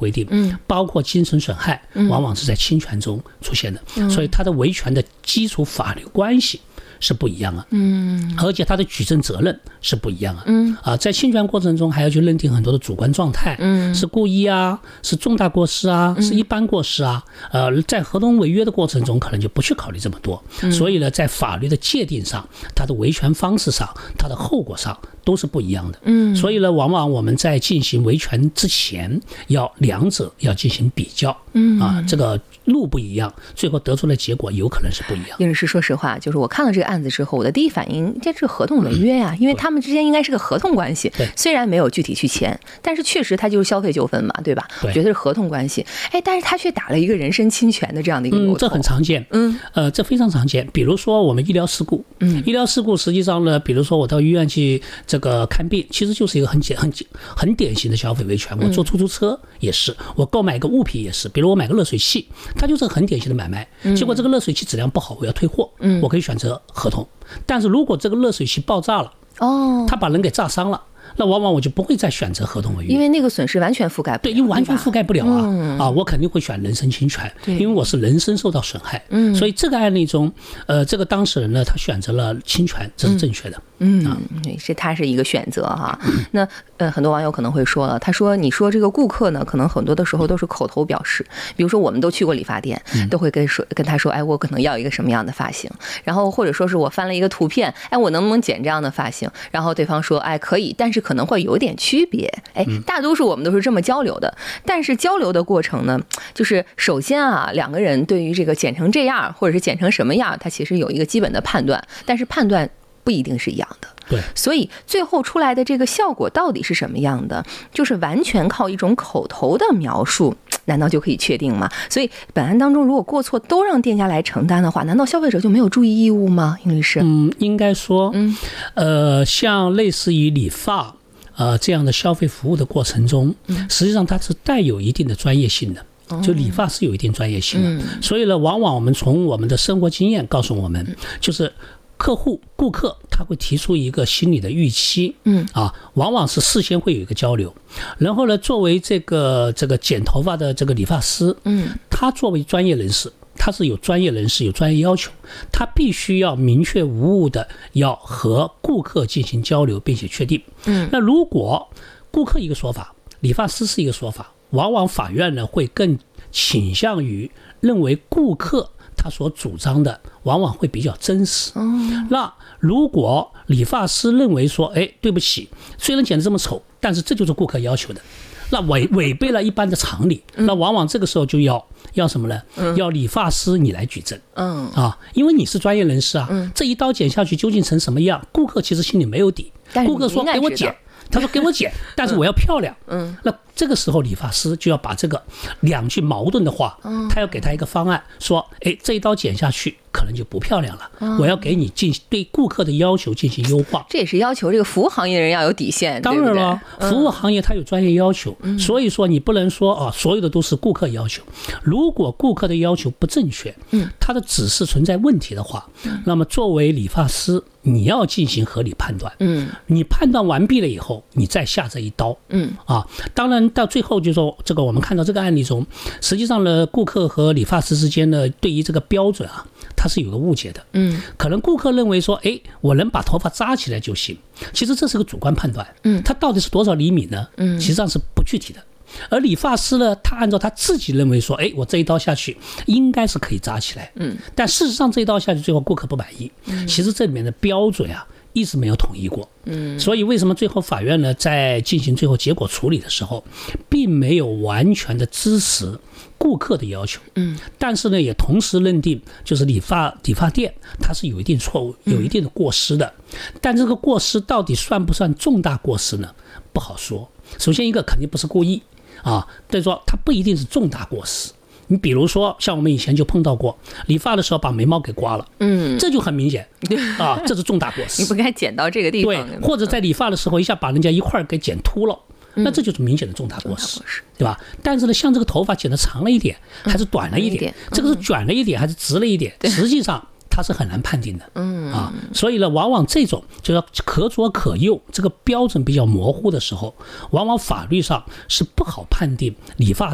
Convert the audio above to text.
规定，包括精神损害，往往是在侵权中出现的，所以它的维权的基础法律关系是不一样啊，而且它的举证责任是不一样啊，在侵权过程中还要去认定很多的主观状态，是故意啊，是重大过失啊，是一般过失啊，在合同违约的过程中可能就不去考虑这么多，所以呢，在法律的界定上，它的维权方式上，它的后果上都是不一样的，所以呢，往往我们在进行维权之前，两者要进行比较，这个路不一样，最后得出的结果有可能是不一样。 叶律师，说实话，就是我看了这个案子之后，我的第一反应，这是合同违约呀，因为他们之间应该是个合同关系，虽然没有具体去签，但是确实它就是消费纠纷嘛，对吧？我觉得是合同关系，但是他却打了一个人身侵权的这样的一个由头， 这很常见，这非常常见。比如说我们医疗事故，医疗事故实际上呢，比如说我到医院去这个看病，其实就是一个很典型的消费维权。我坐出租车也是，我购买一个物品也是，比如我买个热水器，它就是很典型的买卖。结果这个热水器质量不好，我要退货，我可以选择合同。但是如果这个热水器爆炸了，它把人给炸伤了，那往往我就不会再选择合同违约， 因为那个损失完全覆盖不了。 对，因为完全覆盖不了啊，我肯定会选人身侵权，因为我是人身受到损害。所以这个案例中，这个当事人呢，他选择了侵权，这是正确的。 他是一个选择哈。那很多网友可能会说了，他说你说这个顾客呢，可能很多的时候都是口头表示，比如说我们都去过理发店，都会跟他说，我可能要一个什么样的发型，然后或者说是我翻了一个图片，我能不能剪这样的发型，然后对方说可以，但是可能会有点区别。大多数我们都是这么交流的，但是交流的过程呢，就是首先两个人对于这个剪成这样或者是剪成什么样，他其实有一个基本的判断，但是判断不一定是一样的。 对， 所以最后出来的这个效果到底是什么样的，就是完全靠一种口头的描述，难道就可以确定吗？所以本案当中，如果过错都让店家来承担的话，难道消费者就没有注意义务吗？殷律师， 应该说，像类似于理发这样的消费服务的过程中，实际上它是带有一定的专业性的。就理发是有一定专业性的，所以呢，往往我们从我们的生活经验告诉我们，就是顾客他会提出一个心理的预期，往往是事先会有一个交流，然后呢，作为这个剪头发的这个理发师，他作为专业人士，他是有专业人士有专业要求，他必须要明确无误的要和顾客进行交流，并且确定。那如果顾客一个说法，理发师是一个说法，往往法院呢会更倾向于认为顾客他所主张的往往会比较真实。那如果理发师认为说，对不起，虽然剪得这么丑，但是这就是顾客要求的，那违背了一般的常理，那往往这个时候就要什么呢？要理发师你来举证。因为你是专业人士啊，这一刀剪下去究竟成什么样，顾客其实心里没有底。顾客说给我剪，他说给我剪，但是我要漂亮。那这个时候理发师就要把这个两句矛盾的话，他要给他一个方案，说这一刀剪下去可能就不漂亮了，我要给你对顾客的要求进行优化。 这也是要求这个服务行业的人要有底线。 当然了，服务行业它有专业要求，所以说你不能说所有的都是顾客要求。如果顾客的要求不正确，他的指示存在问题的话，那么作为理发师你要进行合理判断。你判断完毕了以后，你再下这一刀。当然到最后就说这个我们看到这个案例中，实际上呢，顾客和理发师之间呢，对于这个标准它是有个误解的。可能顾客认为说，我能把头发扎起来就行，其实这是个主观判断。它到底是多少厘米呢？实际上是不具体的。而理发师呢，他按照他自己认为说，我这一刀下去应该是可以扎起来。但事实上这一刀下去，最后顾客不满意。其实这里面的标准一直没有统一过。所以为什么最后法院呢在进行最后结果处理的时候，并没有完全的支持顾客的要求。但是呢，也同时认定就是理发店它是有一定错误，有一定的过失的。但这个过失到底算不算重大过失呢？不好说。首先一个肯定不是故意但是说它不一定是重大过失。你比如说像我们以前就碰到过理发的时候把眉毛给刮了，这就很明显这是重大过失， 你不该剪到这个地方。 对，或者在理发的时候一下把人家一块给剪秃了，那这就是明显的重大过失，对吧？但是呢，像这个头发剪得长了一点还是短了一点，这个是卷了一点还是直了一点，实际上它是很难判定的。所以呢，往往这种就是可左可右，这个标准比较模糊的时候，往往法律上是不好判定理发